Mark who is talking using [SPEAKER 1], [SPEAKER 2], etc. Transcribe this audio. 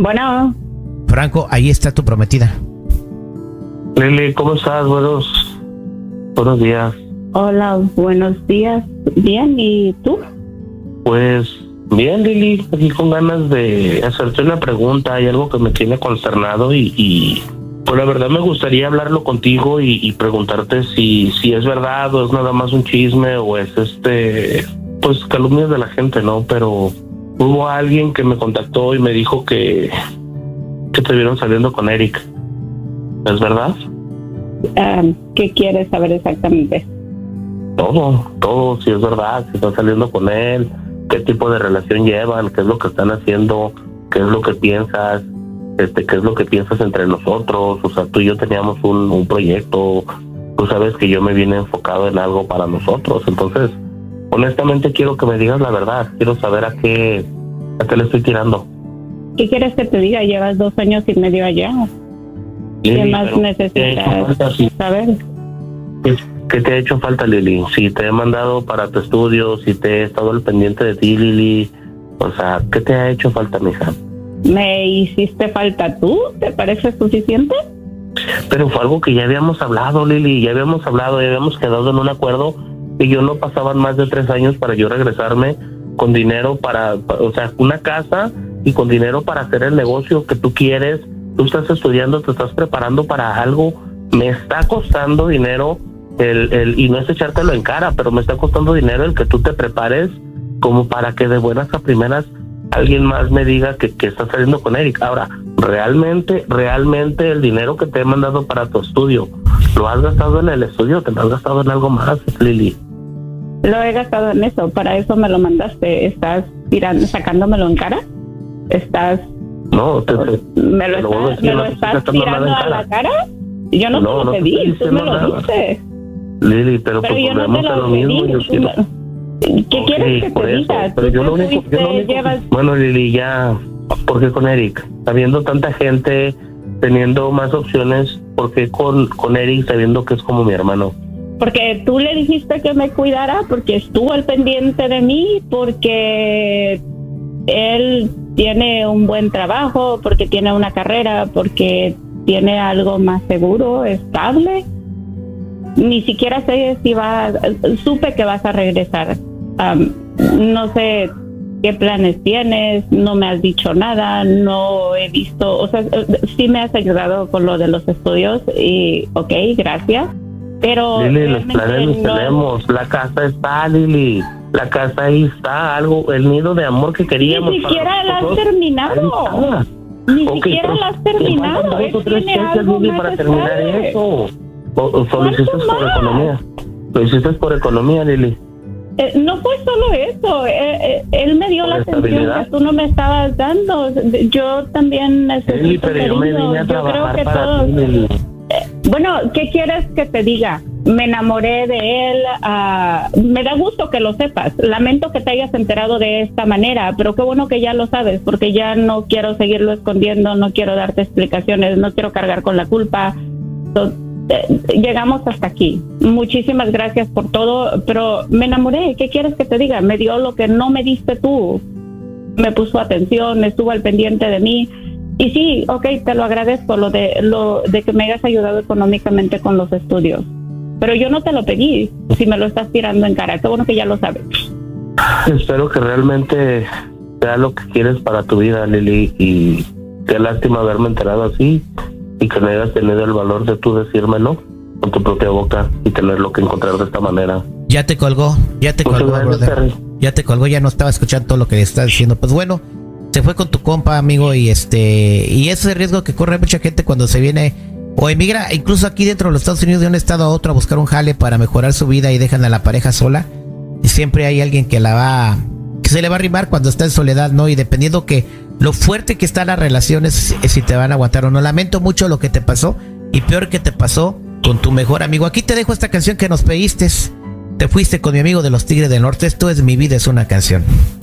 [SPEAKER 1] Bueno,
[SPEAKER 2] Franco, ahí está tu prometida.
[SPEAKER 3] Lili, ¿cómo estás? Buenos días.
[SPEAKER 1] hola, buenos días. Bien, ¿y tú?
[SPEAKER 3] Pues bien, Lili, aquí con ganas de hacerte una pregunta. Hay algo que me tiene consternado y pues la verdad me gustaría hablarlo contigo y preguntarte si es verdad o es nada más un chisme o es pues calumnias de la gente, ¿no? Pero hubo alguien que me contactó y me dijo que te vieron saliendo con Eric. ¿Es verdad?
[SPEAKER 1] ¿Qué quieres saber exactamente?
[SPEAKER 3] Todo, si es verdad, si están saliendo con él, qué tipo de relación llevan, qué es lo que están haciendo, qué es lo que piensas, qué es lo que piensas entre nosotros. O sea, tú y yo teníamos un proyecto, tú sabes que yo me vine enfocado en algo para nosotros. Entonces, honestamente quiero que me digas la verdad, quiero saber a qué le estoy tirando.
[SPEAKER 1] ¿Qué quieres que te diga? Llevas 2 años y medio allá. ¿Qué más necesitas saber?
[SPEAKER 3] ¿Qué te ha hecho falta, Lili? Si te he mandado para tu estudio, si te he estado al pendiente de ti, Lili, o sea, ¿qué te ha hecho falta, mija?
[SPEAKER 1] ¿Me hiciste falta tú? ¿Te parece suficiente?
[SPEAKER 3] Pero fue algo que ya habíamos hablado, Lili, ya habíamos quedado en un acuerdo que yo no pasaban más de 3 años para yo regresarme con dinero o sea, una casa y con dinero para hacer el negocio que tú quieres. Tú estás estudiando, te estás preparando para algo, me está costando dinero y no es echártelo en cara, pero me está costando dinero el que tú te prepares como para que de buenas a primeras alguien más me diga que estás saliendo con Eric. Ahora, realmente el dinero que te he mandado para tu estudio, ¿lo has gastado en el estudio o te lo has gastado en algo más, Lili?
[SPEAKER 1] Lo he gastado en eso, para eso me lo mandaste. ¿Estás sacándomelo en cara?
[SPEAKER 3] No,
[SPEAKER 1] ¿Me lo estás tirando a la cara? Yo no te lo pedí, tú me lo diste.
[SPEAKER 3] Lili, pero pues
[SPEAKER 1] yo no te lo
[SPEAKER 3] mismo.
[SPEAKER 1] pedí. ¿Qué quieres que te diga?
[SPEAKER 3] Pero yo lo único Bueno, Lili, ya, ¿por qué con Eric? Habiendo tanta gente, teniendo más opciones, ¿por qué con Eric sabiendo que es como mi hermano?
[SPEAKER 1] Porque tú le dijiste que me cuidara, porque estuvo al pendiente de mí, porque él tiene un buen trabajo, porque tiene una carrera, porque tiene algo más seguro, estable. Ni siquiera sé si supe que vas a regresar. No sé qué planes tienes, no me has dicho nada, no he visto, o sea, sí me has ayudado con lo de los estudios y ok, gracias. Pero
[SPEAKER 3] Lili, los planes los tenemos, la casa está, Lili, la casa ahí está, el nido de amor que queríamos.
[SPEAKER 1] Ni siquiera la has terminado. Ni siquiera la has terminado.
[SPEAKER 3] Tiene algo más para terminar eso. O lo hiciste por economía. Lo hiciste por economía, Lili.
[SPEAKER 1] No fue solo eso. Él me dio la atención que tú no me estabas dando. Yo también necesito.
[SPEAKER 3] Lili, pero yo me vine a trabajar para ti, Lili.
[SPEAKER 1] Bueno, ¿qué quieres que te diga? Me enamoré de él. Me da gusto que lo sepas. Lamento que te hayas enterado de esta manera, pero qué bueno que ya lo sabes, porque ya no quiero seguirlo escondiendo, no quiero darte explicaciones, no quiero cargar con la culpa. Llegamos hasta aquí. Muchísimas gracias por todo, pero me enamoré. ¿Qué quieres que te diga? Me dio lo que no me diste tú. Me puso atención, estuvo al pendiente de mí. Y sí, ok, te lo agradezco, lo de que me hayas ayudado económicamente con los estudios. Pero yo no te lo pedí, si me lo estás tirando en cara. Qué bueno que ya lo sabes.
[SPEAKER 3] Espero que realmente sea lo que quieres para tu vida, Lili, y qué lástima haberme enterado así y que no hayas tenido el valor de tú decírmelo con tu propia boca y tenerlo que encontrar de esta manera.
[SPEAKER 2] Ya te colgó, brother. Ya te colgó, ya no estaba escuchando todo lo que estás diciendo. Pues bueno, se fue con tu compa, amigo, y ese es el riesgo que corre mucha gente cuando se viene o emigra, incluso aquí dentro de los Estados Unidos, de un estado a otro a buscar un jale para mejorar su vida y dejan a la pareja sola. Y siempre hay alguien que se le va a arrimar cuando está en soledad, ¿no? Y dependiendo que lo fuerte que está la relación es si te van a aguantar o no. Lamento mucho lo que te pasó y peor que te pasó con tu mejor amigo. Aquí te dejo esta canción que nos pediste. Te fuiste con mi amigo de los Tigres del Norte. Esto es Mi Vida es una canción.